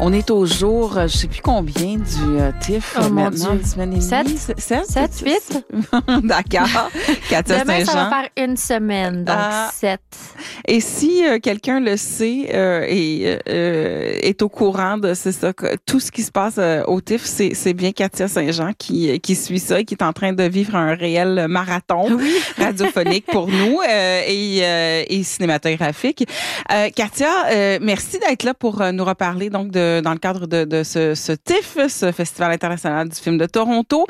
On est au jour, je sais plus combien du TIFF maintenant, une semaine et demie. 7, 8. D'accord. Katia Demain, Saint-Jean. ça va faire une semaine, donc 7. Et si quelqu'un le sait et est au courant de tout ce qui se passe au TIFF, c'est bien Katia Saint-Jean qui suit ça et qui est en train de vivre un réel marathon radiophonique pour nous et cinématographique. Katia, merci d'être là pour nous reparler donc dans le cadre de ce TIFF, ce Festival international du film de Toronto.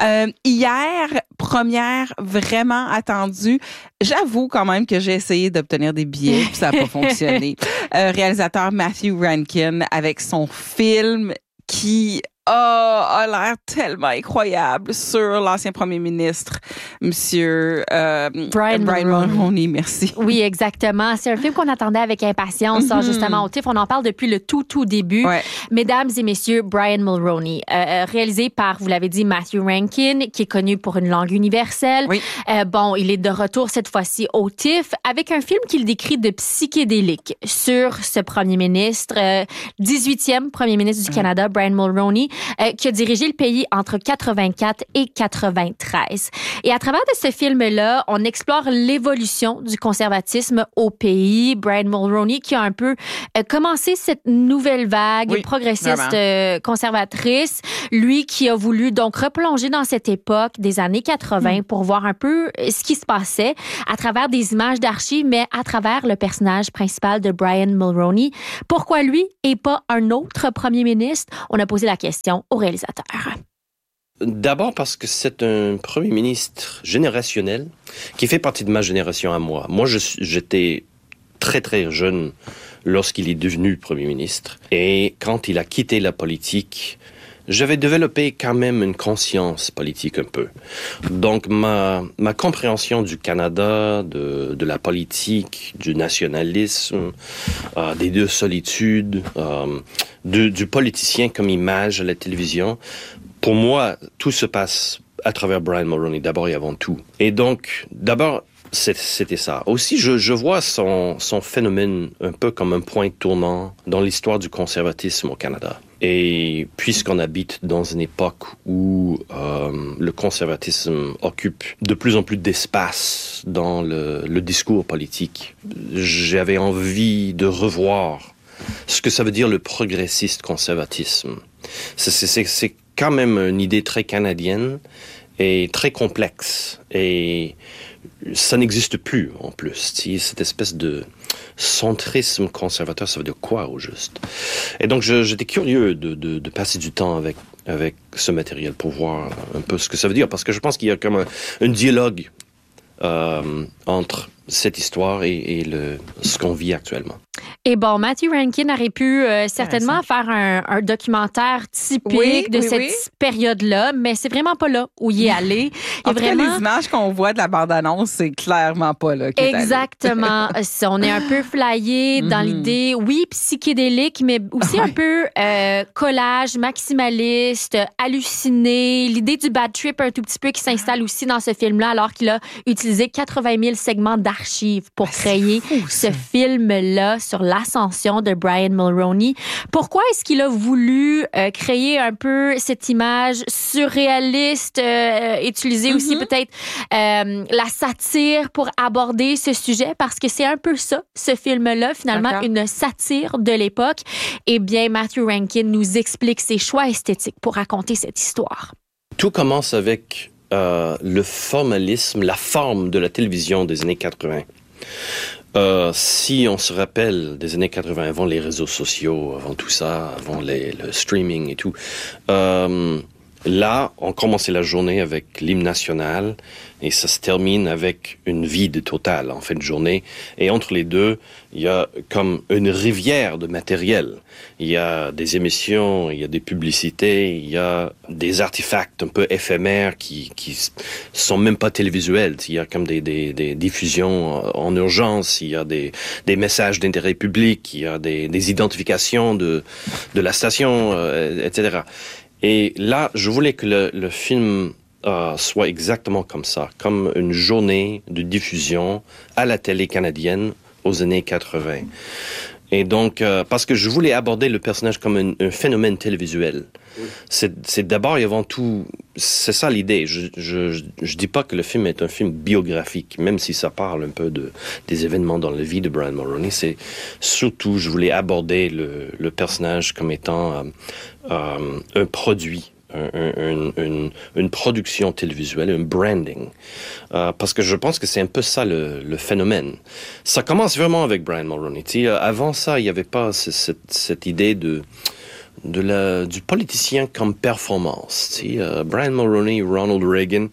Hier, première vraiment attendue. J'avoue quand même que j'ai essayé d'obtenir des billets puis ça n'a pas fonctionné. Réalisateur Matthew Rankin avec son film qui a l'air tellement incroyable sur l'ancien premier ministre, Monsieur Brian Mulroney. Merci. Oui, exactement. C'est un film qu'on attendait avec impatience, justement, au TIFF. On en parle depuis le tout début. Ouais. Mesdames et messieurs, Brian Mulroney, réalisé par, vous l'avez dit, Matthew Rankin, qui est connu pour une langue universelle. Oui. Il est de retour cette fois-ci au TIFF avec un film qu'il décrit de psychédélique sur ce premier ministre, 18e premier ministre du Canada, Brian Mulroney, qui a dirigé le pays entre 84 et 93. Et à travers de ce film-là, on explore l'évolution du conservatisme au pays. Brian Mulroney qui a un peu commencé cette nouvelle vague progressiste conservatrice. Lui qui a voulu donc replonger dans cette époque des années 80 pour voir un peu ce qui se passait à travers des images d'archives, mais à travers le personnage principal de Brian Mulroney. Pourquoi lui et pas un autre premier ministre? On a posé la question au réalisateur. D'abord parce que c'est un premier ministre générationnel qui fait partie de ma génération à moi. Moi, j'étais très, très jeune lorsqu'il est devenu premier ministre. Et quand il a quitté la politique, j'avais développé quand même une conscience politique un peu. Donc, ma compréhension du Canada, de la politique, du nationalisme, des deux solitudes, du politicien comme image à la télévision, pour moi, tout se passe à travers Brian Mulroney, d'abord et avant tout. Et donc, d'abord, c'était ça. Aussi, je vois son phénomène un peu comme un point tournant dans l'histoire du conservatisme au Canada. Et puisqu'on habite dans une époque où le conservatisme occupe de plus en plus d'espace dans le discours politique, j'avais envie de revoir ce que ça veut dire le progressiste conservatisme. C'est quand même une idée très canadienne et très complexe. Et ça n'existe plus, en plus. Cette espèce de centrisme conservateur, ça veut dire quoi, au juste? Et donc, j'étais curieux de passer du temps avec ce matériel pour voir un peu ce que ça veut dire, parce que je pense qu'il y a comme un dialogue entre cette histoire et ce qu'on vit actuellement. Et bon, Matthew Rankin aurait pu certainement faire un documentaire typique de cette période-là, mais c'est vraiment pas là où il est allé. En tout cas, les images qu'on voit de la bande-annonce, c'est clairement pas là qu'il est allé. Exactement. On est un peu flyé dans l'idée, psychédélique, mais aussi un peu collage, maximaliste, halluciné. L'idée du bad trip un tout petit peu qui s'installe aussi dans ce film-là, alors qu'il a utilisé 80 000 segments d'archives pour créer ce film-là sur l'ascension de Brian Mulroney. Pourquoi est-ce qu'il a voulu créer un peu cette image surréaliste, utiliser aussi peut-être la satire pour aborder ce sujet? Parce que c'est un peu ça, ce film-là, finalement, une satire de l'époque. Eh bien, Matthew Rankin nous explique ses choix esthétiques pour raconter cette histoire. Tout commence avec le formalisme, la forme de la télévision des années 80. Si on se rappelle des années 80, avant les réseaux sociaux, avant tout ça, avant le streaming et tout, là, on commençait la journée avec l'hymne national et ça se termine avec une vide totale en fin de journée. Et entre les deux, il y a comme une rivière de matériel. Il y a des émissions, il y a des publicités, il y a des artefacts un peu éphémères qui sont même pas télévisuels. Il y a comme des diffusions en urgence, il y a des messages d'intérêt public, il y a des identifications de la station, etc. Et là, je voulais que le film soit exactement comme ça, comme une journée de diffusion à la télé canadienne aux années 80. Et donc, parce que je voulais aborder le personnage comme un phénomène télévisuel. Oui. C'est d'abord et avant tout, c'est ça l'idée. Je dis pas que le film est un film biographique, même si ça parle un peu des événements dans la vie de Brian Mulroney. C'est surtout, je voulais aborder le personnage comme étant un produit. Une production télévisuelle, un branding. Parce que je pense que c'est un peu ça le phénomène. Ça commence vraiment avec Brian Mulroney. Avant ça, il n'y avait pas cette idée du politicien comme performance. Brian Mulroney, Ronald Reagan,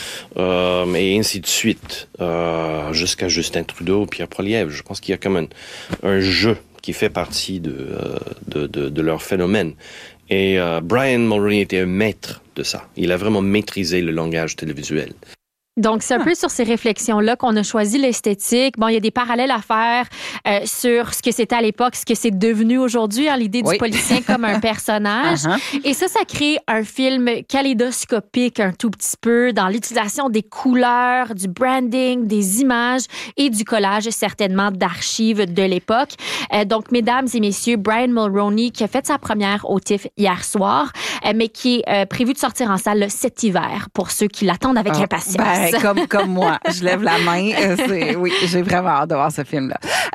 et ainsi de suite, jusqu'à Justin Trudeau, Pierre Poilievre. Je pense qu'il y a comme un jeu qui fait partie de leur phénomène. Et Brian Mulroney était un maître de ça. Il a vraiment maîtrisé le langage télévisuel. Donc, c'est un peu sur ces réflexions-là qu'on a choisi l'esthétique. Bon, il y a des parallèles à faire sur ce que c'était à l'époque, ce que c'est devenu aujourd'hui, l'idée du politicien comme un personnage. Et ça crée un film kaléidoscopique un tout petit peu dans l'utilisation des couleurs, du branding, des images et du collage, certainement, d'archives de l'époque. Donc, mesdames et messieurs, Brian Mulroney, qui a fait sa première au TIFF hier soir, mais qui est prévu de sortir en salle cet hiver pour ceux qui l'attendent avec impatience. Comme moi, je lève la main. Oui, j'ai vraiment hâte de voir ce film-là.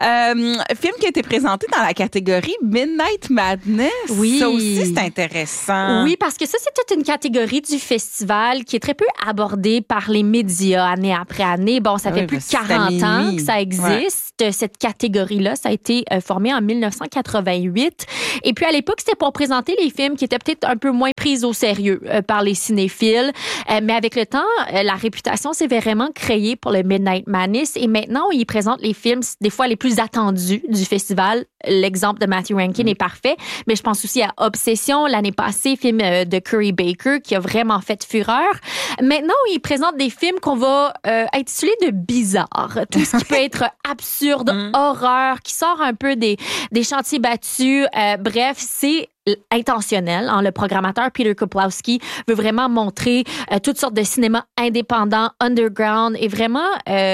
Film qui a été présenté dans la catégorie Midnight Madness. Oui. Ça aussi, c'est intéressant. Oui, parce que ça, c'est toute une catégorie du festival qui est très peu abordée par les médias année après année. Bon, ça fait plus de 40 ans que ça existe, cette catégorie-là. Ça a été formé en 1988. Et puis, à l'époque, c'était pour présenter les films qui étaient peut-être un peu moins pris au sérieux par les cinéphiles. Mais avec le temps, la réputation s'est vraiment créée pour le Midnight Madness et maintenant, il présente les films des fois les plus attendus du festival. L'exemple de Matthew Rankin est parfait, mais je pense aussi à Obsession, l'année passée, film de Curry Baker qui a vraiment fait fureur. Maintenant, il présente des films qu'on va intituler de bizarres. Tout ce qui peut être absurde, horreur, qui sort un peu des chantiers battus. Bref, c'est intentionnel. Le programmateur Peter Kuplowski veut vraiment montrer toutes sortes de cinéma indépendant, underground et vraiment,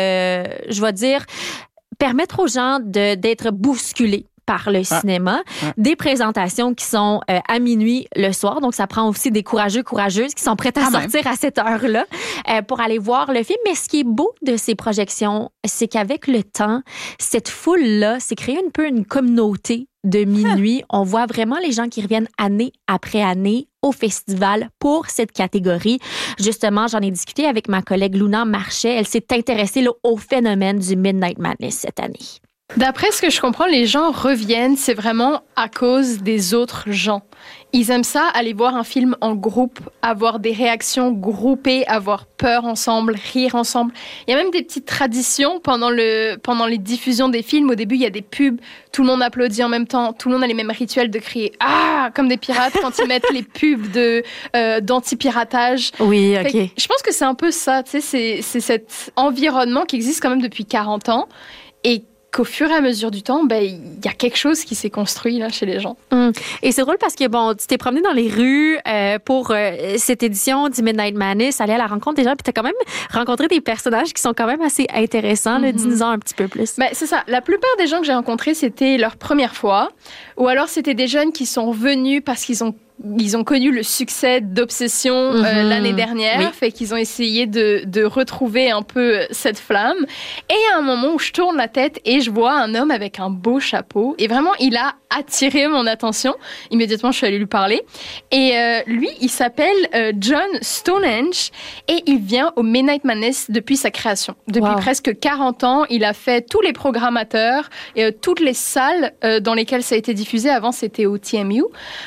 je vais dire, permettre aux gens d'être bousculés par le cinéma. Des présentations qui sont à minuit le soir. Donc, ça prend aussi des courageuses qui sont prêtes à sortir à cette heure-là pour aller voir le film. Mais ce qui est beau de ces projections, c'est qu'avec le temps, cette foule-là, c'est créé un peu une communauté de minuit. On voit vraiment les gens qui reviennent année après année au festival pour cette catégorie. Justement, j'en ai discuté avec ma collègue Luna Marchais. Elle s'est intéressée au phénomène du Midnight Madness cette année. D'après ce que je comprends, les gens reviennent, c'est vraiment à cause des autres gens. Ils aiment ça, aller voir un film en groupe, avoir des réactions groupées, avoir peur ensemble, rire ensemble. Il y a même des petites traditions pendant les diffusions des films. Au début, il y a des pubs, tout le monde applaudit en même temps, tout le monde a les mêmes rituels de crier « Ah !» comme des pirates quand ils mettent les pubs d'anti-piratage. Oui, OK. Je pense que c'est un peu ça, tu sais, c'est cet environnement qui existe quand même depuis 40 ans et qu'au fur et à mesure du temps, il y a quelque chose qui s'est construit là chez les gens. Et c'est drôle parce que tu t'es promené dans les rues pour cette édition du Midnight Madness, aller à la rencontre des gens, puis t'as quand même rencontré des personnages qui sont quand même assez intéressants. Dis-nous-en un petit peu plus. C'est ça. La plupart des gens que j'ai rencontrés, c'était leur première fois, ou alors c'était des jeunes qui sont venus parce qu'ils ont connu le succès d'Obsession l'année dernière, fait qu'ils ont essayé de retrouver un peu cette flamme. Et à un moment où je tourne la tête et je vois un homme avec un beau chapeau, et vraiment, il a attiré mon attention. Immédiatement, je suis allée lui parler. Et lui, il s'appelle John Stonehenge et il vient au Midnight Madness depuis sa création. Depuis presque 40 ans, il a fait tous les programmateurs et toutes les salles dans lesquelles ça a été diffusé. Avant, c'était au TMU.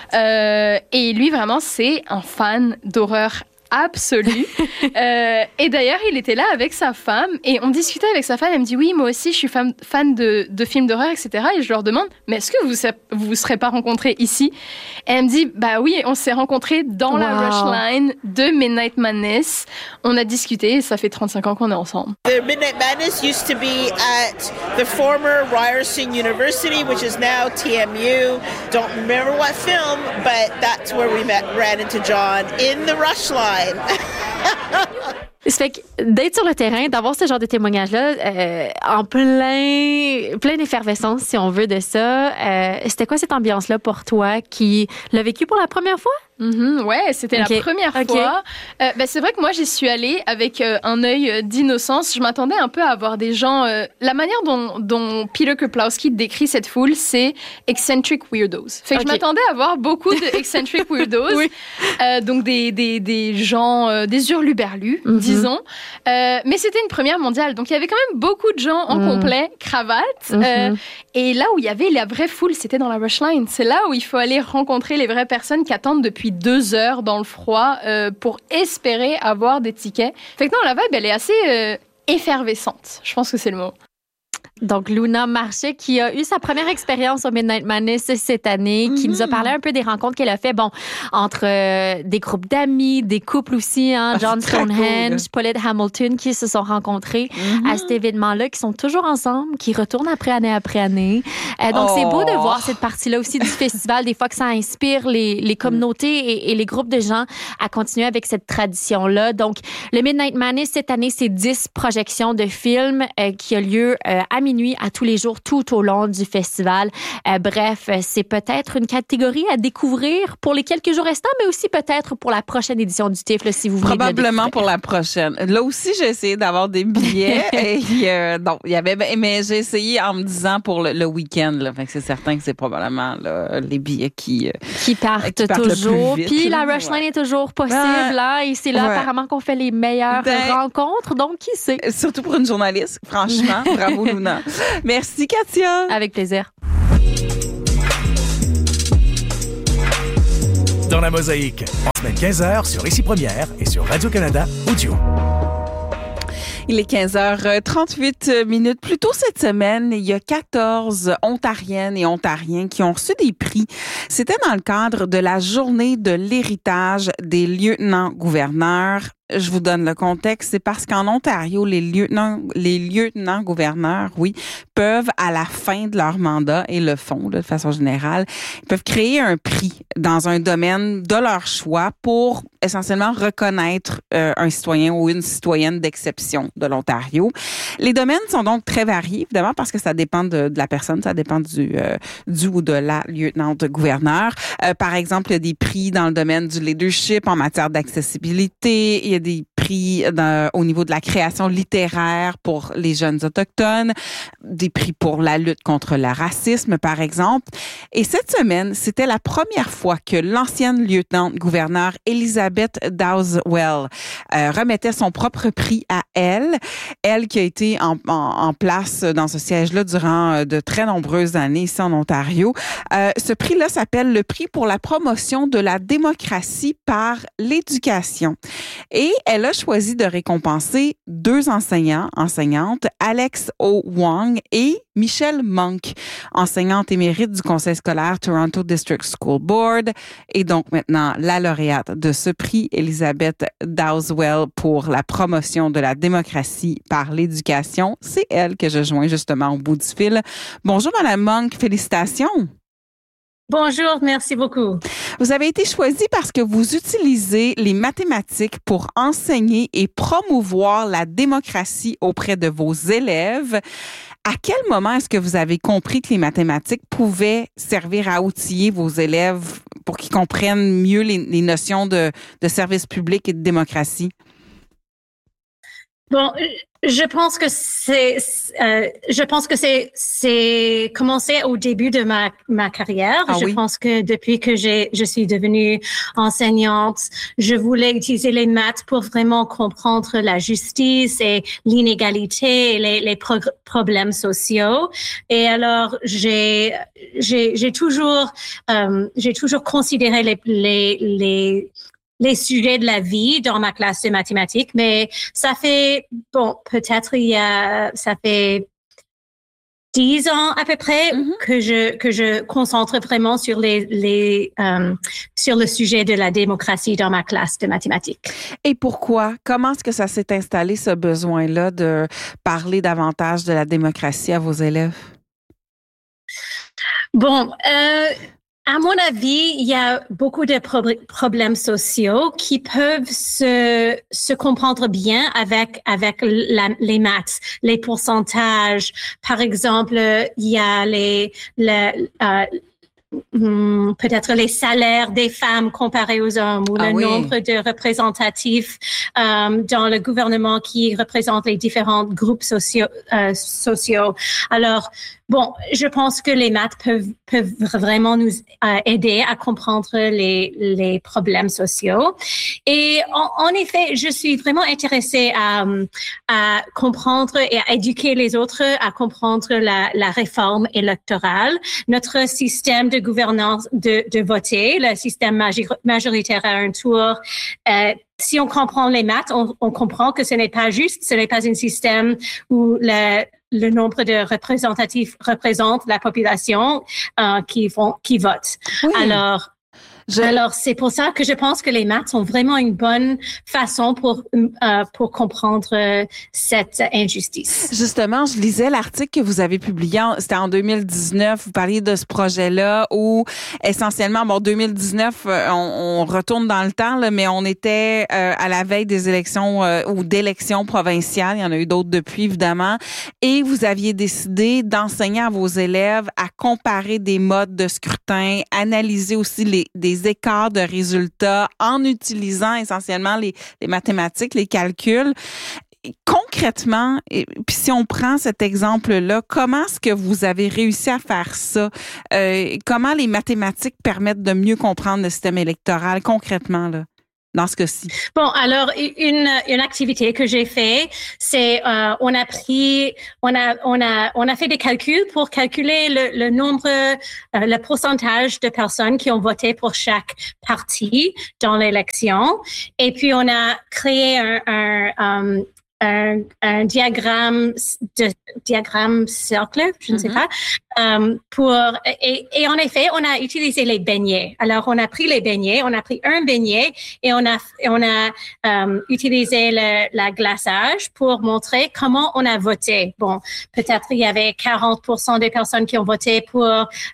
Et lui, vraiment, c'est un fan d'horreur absolu. Et d'ailleurs, il était là avec sa femme et on discutait avec sa femme. Elle me dit, oui, moi aussi, je suis fan de films d'horreur, etc. Et je leur demande, mais est-ce que vous serez pas rencontrés ici? Et elle me dit, bah oui, on s'est rencontrés dans la rush line de Midnight Madness. On a discuté et ça fait 35 ans qu'on est ensemble. The Midnight Madness used to be at the former Ryerson University, which is now TMU. Don't remember what film, but that's where we ran into John in the rush line. Ça fait que d'être sur le terrain, d'avoir ce genre de témoignage-là, en plein d'effervescence, si on veut, de ça, c'était quoi cette ambiance-là pour toi qui l'a vécu pour la première fois? Ouais, c'était la première fois. C'est vrai que moi, j'y suis allée avec un œil d'innocence. Je m'attendais un peu à avoir des gens... la manière dont Peter Kuplowski décrit cette foule, c'est eccentric weirdos. Fait que je m'attendais à voir beaucoup de eccentric weirdos. Oui. Donc des gens, des hurluberlus, disons. Mais c'était une première mondiale. Donc il y avait quand même beaucoup de gens en complet, cravate. Et là où il y avait la vraie foule, c'était dans la Rush Line. C'est là où il faut aller rencontrer les vraies personnes qui attendent depuis 2 heures dans le froid pour espérer avoir des tickets. Fait que non, la vibe, elle est assez effervescente. Je pense que c'est le mot. Donc, Luna Marché, qui a eu sa première expérience au Midnight Madness cette année, qui nous a parlé un peu des rencontres qu'elle a fait, entre des groupes d'amis, des couples aussi, John Stonehenge, Paulette Hamilton, qui se sont rencontrés à cet événement-là, qui sont toujours ensemble, qui retournent année après année. Donc, c'est beau de voir cette partie-là aussi du festival, des fois que ça inspire les communautés et les groupes de gens à continuer avec cette tradition-là. Donc, le Midnight Madness, cette année, c'est 10 projections de films qui a lieu à minuit, à tous les jours, tout au long du festival. Bref, c'est peut-être une catégorie à découvrir pour les quelques jours restants, mais aussi peut-être pour la prochaine édition du TIFF, là, si vous voulez. Probablement pour la prochaine. Là aussi, j'ai essayé d'avoir des billets. Non, il y avait, mais j'ai essayé en me disant pour le week-end. Là, fait que c'est certain que c'est probablement là, les billets qui partent toujours. Puis la Rush Line est toujours possible. Et c'est là apparemment qu'on fait les meilleures rencontres. Donc, qui sait? Surtout pour une journaliste, franchement. Bravo, Luna. Merci, Katia. Avec plaisir. Dans la mosaïque, en semaine 15h sur Ici Première et sur Radio-Canada Audio. Il est 15h38. Plus tôt cette semaine, il y a 14 Ontariennes et Ontariens qui ont reçu des prix. C'était dans le cadre de la journée de l'héritage des lieutenants-gouverneurs. Je vous donne le contexte, c'est parce qu'en Ontario, les lieutenants-gouverneurs, peuvent, à la fin de leur mandat, et le font de façon générale, ils peuvent créer un prix dans un domaine de leur choix pour essentiellement reconnaître un citoyen ou une citoyenne d'exception de l'Ontario. Les domaines sont donc très variés, évidemment, parce que ça dépend de la personne, ça dépend du ou de la lieutenant-gouverneur. Par exemple, il y a des prix dans le domaine du leadership en matière d'accessibilité, il y a des prix au niveau de la création littéraire pour les jeunes autochtones, des prix pour la lutte contre le racisme, par exemple. Et cette semaine, c'était la première fois que l'ancienne lieutenant-gouverneur Elizabeth Dowswell remettait son propre prix à elle qui a été en place dans ce siège-là durant de très nombreuses années ici en Ontario. Ce prix-là s'appelle le prix pour la promotion de la démocratie par l'éducation. Et elle a choisi de récompenser 2 enseignantes, Alex O. Wong et Michelle Monk, enseignante émérite du Conseil scolaire Toronto District School Board. Et donc maintenant, la lauréate de ce prix, Elizabeth Dowswell, pour la promotion de la démocratie par l'éducation. C'est elle que je joins justement au bout du fil. Bonjour, Madame Monk. Félicitations. Bonjour, merci beaucoup. Vous avez été choisie parce que vous utilisez les mathématiques pour enseigner et promouvoir la démocratie auprès de vos élèves. À quel moment est-ce que vous avez compris que les mathématiques pouvaient servir à outiller vos élèves pour qu'ils comprennent mieux les notions de service public et de démocratie? Bon, je pense que c'est commencé au début de ma carrière. Je pense que depuis que je suis devenue enseignante, je voulais utiliser les maths pour vraiment comprendre la justice et l'inégalité et les problèmes sociaux. Et alors, j'ai toujours considéré les sujets de la vie dans ma classe de mathématiques, mais ça fait, ça fait 10 ans à peu près que je concentre vraiment sur sur le sujet de la démocratie dans ma classe de mathématiques. Et pourquoi? Comment est-ce que ça s'est installé, ce besoin-là de parler davantage de la démocratie à vos élèves? Bon, À mon avis, il y a beaucoup de problèmes sociaux qui peuvent se comprendre bien avec les maths, les pourcentages. Par exemple, il y a peut-être les salaires des femmes comparés aux hommes ou le nombre de représentatifs dans le gouvernement qui représentent les différents groupes sociaux. Alors, bon, je pense que les maths peuvent vraiment nous aider à comprendre les problèmes sociaux. Et en effet, je suis vraiment intéressée à comprendre et à éduquer les autres à comprendre la réforme électorale, notre système de gouvernance de voter, le système majoritaire à un tour. Si on comprend les maths, on comprend que ce n'est pas juste, ce n'est pas un système où le nombre de représentatifs représente la population qui vote. Oui. Alors, c'est pour ça que je pense que les maths sont vraiment une bonne façon pour comprendre cette injustice. Justement, je lisais l'article que vous avez publié, c'était en 2019, vous parliez de ce projet-là où essentiellement, 2019, on retourne dans le temps, là, mais on était à la veille des élections ou d'élections provinciales, il y en a eu d'autres depuis, évidemment, et vous aviez décidé d'enseigner à vos élèves à comparer des modes de scrutin, analyser aussi des écarts de résultats en utilisant essentiellement les mathématiques, les calculs. Concrètement, puis si on prend cet exemple-là, comment est-ce que vous avez réussi à faire ça? Comment les mathématiques permettent de mieux comprendre le système électoral concrètement, là? Dans ce cas-ci? Bon, alors une activité que j'ai fait, c'est on a fait des calculs pour calculer le nombre, le pourcentage de personnes qui ont voté pour chaque parti dans l'élection, et puis on a créé un diagramme cercle, je ne sais pas, et en effet, on a utilisé les beignets. Alors, on a pris les beignets, on a pris un beignet et on a utilisé la glaçage pour montrer comment on a voté. Bon, peut-être il y avait 40% des personnes qui ont voté pour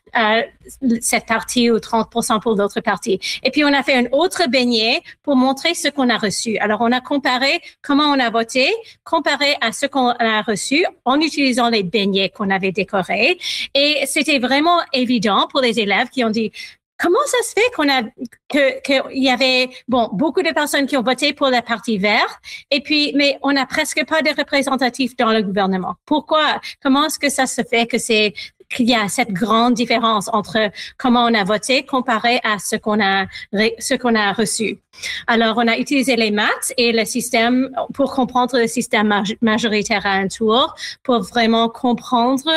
cette partie ou 30% pour d'autres parties. Et puis, on a fait un autre beignet pour montrer ce qu'on a reçu. Alors, on a comparé comment on a voté, comparé à ce qu'on a reçu en utilisant les beignets qu'on avait décorés. Et c'était vraiment évident pour les élèves qui ont dit comment ça se fait qu'il y avait beaucoup de personnes qui ont voté pour la partie verte et puis mais on n'a presque pas de représentatifs dans le gouvernement. Pourquoi? Comment est-ce que ça se fait qu'il y a cette grande différence entre comment on a voté comparé à ce qu'on a reçu. Alors, on a utilisé les maths et le système pour comprendre le système majoritaire à un tour, pour vraiment comprendre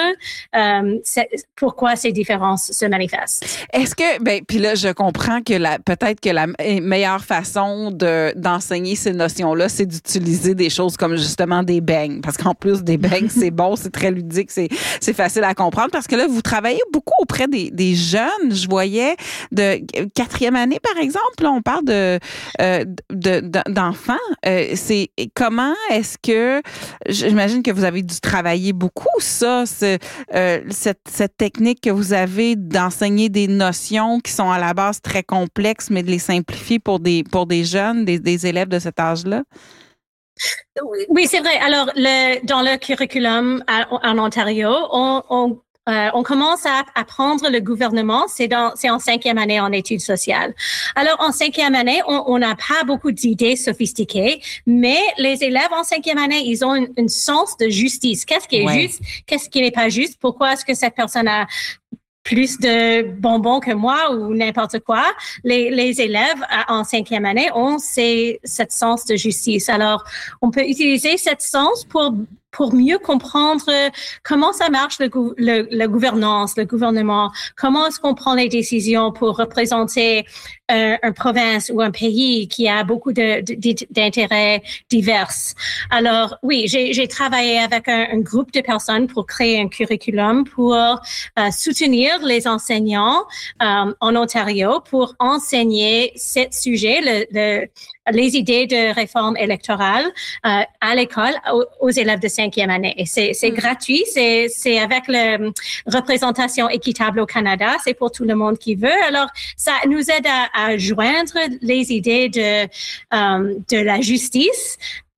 pourquoi ces différences se manifestent. Est-ce que, puis là, je comprends que peut-être que la meilleure façon d'enseigner ces notions-là, c'est d'utiliser des choses comme justement des beignes. Parce qu'en plus, des beignes, c'est bon, c'est très ludique, c'est facile à comprendre. Parce que là, vous travaillez beaucoup auprès des jeunes. Je voyais de 4e année, par exemple. Là, on parle d'enfants. C'est comment est-ce que j'imagine que vous avez dû travailler beaucoup ça, cette technique que vous avez d'enseigner des notions qui sont à la base très complexes, mais de les simplifier pour des jeunes, des élèves de cet âge-là? Oui, c'est vrai. Alors, dans le curriculum en Ontario, on commence à apprendre le gouvernement, c'est en 5e année en études sociales. Alors, en 5e année, on n'a pas beaucoup d'idées sophistiquées, mais les élèves en 5e année, ils ont un sens de justice. Qu'est-ce qui est juste? Qu'est-ce qui n'est pas juste? Pourquoi est-ce que cette personne a plus de bonbons que moi ou n'importe quoi? Les élèves en 5e année ont cette sens de justice. Alors, on peut utiliser cette sens pour mieux comprendre comment ça marche la gouvernance, le gouvernement, comment est-ce qu'on prend les décisions pour représenter une province ou un pays qui a beaucoup d'intérêts divers. Alors, oui, j'ai travaillé avec un groupe de personnes pour créer un curriculum pour soutenir les enseignants en Ontario pour enseigner ce sujet, les idées de réforme électorale à l'école aux élèves de 5e année. Et c'est gratuit, c'est avec la représentation équitable au Canada, c'est pour tout le monde qui veut. Alors, ça nous aide à joindre les idées de la justice,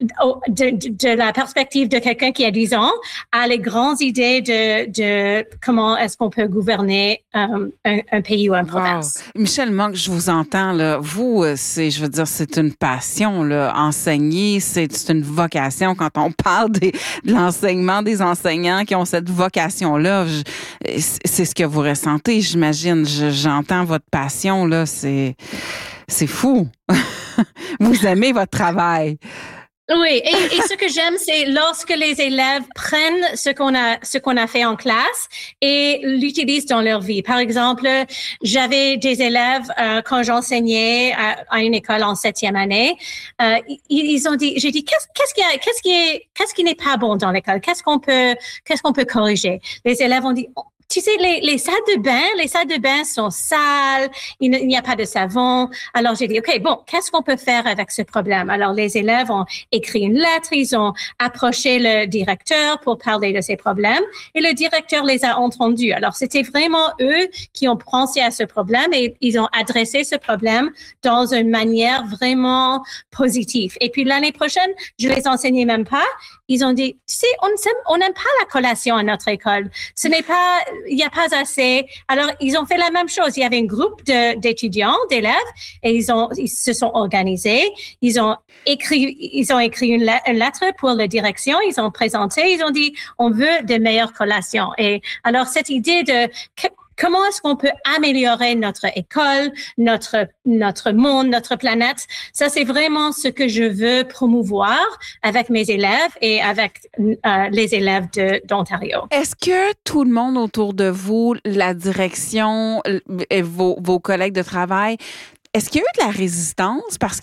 de la perspective de quelqu'un qui a 10 ans à les grandes idées de comment est-ce qu'on peut gouverner un pays ou une province. Michel Monk, je vous entends, là. Vous, c'est une passion, là. Enseigner, c'est une vocation. Quand on parle de l'enseignement des enseignants qui ont cette vocation-là, c'est ce que vous ressentez, j'imagine. J'entends votre passion, là. C'est fou. Vous aimez votre travail. Oui, et ce que j'aime, c'est lorsque les élèves prennent ce qu'on a fait en classe et l'utilisent dans leur vie. Par exemple, j'avais des élèves quand j'enseignais à une école en 7e année. Ils ont dit, j'ai dit, qu'est-ce qui n'est pas bon dans l'école? Qu'est-ce qu'on peut corriger? Les élèves ont dit, tu sais, les salles de bain sont sales, il n'y a pas de savon. Alors, j'ai dit, OK, bon, qu'est-ce qu'on peut faire avec ce problème? Alors, les élèves ont écrit une lettre, ils ont approché le directeur pour parler de ces problèmes et le directeur les a entendus. Alors, c'était vraiment eux qui ont pensé à ce problème et ils ont adressé ce problème dans une manière vraiment positive. Et puis, l'année prochaine, je les enseignais même pas. Ils ont dit, tu sais, on n'aime pas la collation à notre école. Il n'y a pas assez. Alors, ils ont fait la même chose. Il y avait un groupe d'étudiants, d'élèves, et ils se sont organisés. Ils ont écrit une lettre pour la direction. Ils ont présenté. Ils ont dit, on veut de meilleures collations. Et alors, cette idée de comment est-ce qu'on peut améliorer notre école, notre monde, notre planète? Ça, c'est vraiment ce que je veux promouvoir avec mes élèves et avec les élèves d'Ontario. Est-ce que tout le monde autour de vous, la direction et vos collègues de travail, est-ce qu'il y a eu de la résistance? Parce